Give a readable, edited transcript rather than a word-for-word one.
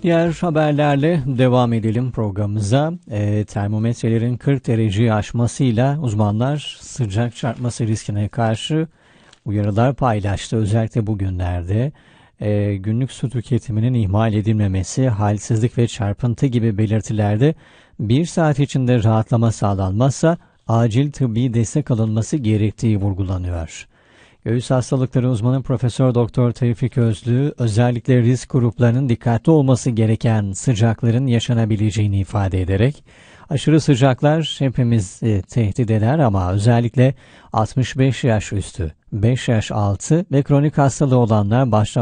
Diğer haberlerle devam edelim programımıza. Termometrelerin 40 dereceyi aşmasıyla uzmanlar sıcak çarpması riskine karşı uyarılar paylaştı. Özellikle bugünlerde günlük su tüketiminin ihmal edilmemesi, halsizlik ve çarpıntı gibi belirtilerde 1 saat içinde rahatlama sağlanmazsa acil tıbbi destek alınması gerektiği vurgulanıyor. Göğüs hastalıkları uzmanı Profesör Doktor Tevfik Özlü, özellikle risk gruplarının dikkatli olması gereken sıcakların yaşanabileceğini ifade ederek, aşırı sıcaklar hepimizi tehdit eder ama özellikle 65 yaş üstü, 5 yaş altı ve kronik hastalığı olanlar başta